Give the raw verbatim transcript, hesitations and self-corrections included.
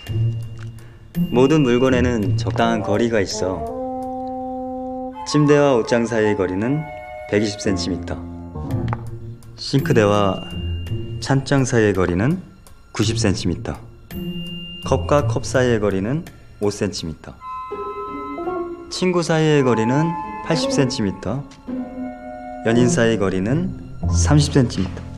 모든 물건에는 적당한 거리가 있어. 침대와 옷장 사이의 거리는 백이십 센티미터, 싱크대와 찬장 사이의 거리는 구십 센티미터, 컵과 컵 사이의 거리는 오 센티미터, 친구 사이의 거리는 팔십 센티미터, 연인 사이의 거리는 삼십 센티미터.